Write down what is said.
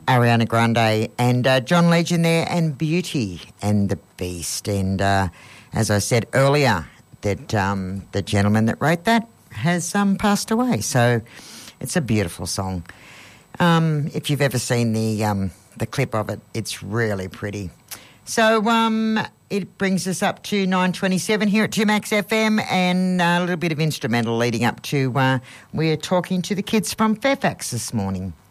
Ariana Grande and John Legend there, and Beauty and the Beast. And as I said earlier, that the gentleman that wrote that has passed away. So it's a beautiful song. If you've ever seen the clip of it, it's really pretty. So it brings us up to 9:27 here at 2Max FM, and a little bit of instrumental leading up to we're talking to the kids from Fairfax this morning.